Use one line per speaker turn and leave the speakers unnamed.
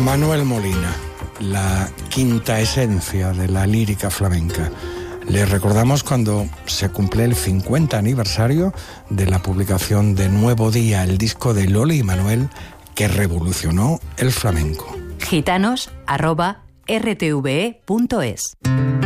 Manuel Molina, la quinta esencia de la lírica flamenca. Les recordamos cuando se cumple el 50 aniversario de la publicación de Nuevo Día, el disco de Loli y Manuel que revolucionó el flamenco.
gitanos@rtve.es